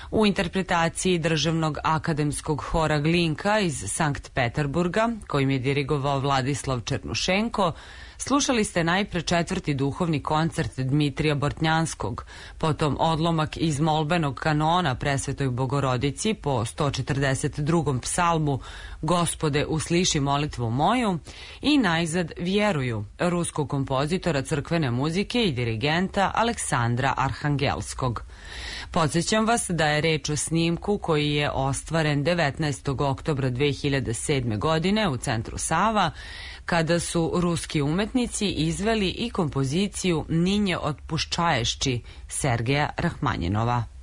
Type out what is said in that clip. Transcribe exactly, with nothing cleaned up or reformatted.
U interpretaciji Državnog akademskog hora Glinka iz Sankt Peterburga, kojim je dirigovao Vladislav Černušenko, slušali ste najpre četvrti duhovni koncert Dmitrija Bortnjanskog, potom odlomak iz molbenog kanona Presvetoj Bogorodici po sto četrdeset drugom psalmu Gospode, usliši molitvu moju i najzad Vjeruju, ruskog kompozitora crkvene muzike i dirigenta Aleksandra Arhangelskog. Podsjećam vas da je reč o snimku koji je ostvaren devetnaestog oktobra dve hiljade sedme. godine u centru Sava, kada su ruski umetnici izveli i kompoziciju Ninje od Puščaješći Sergeja Rahmanjinova.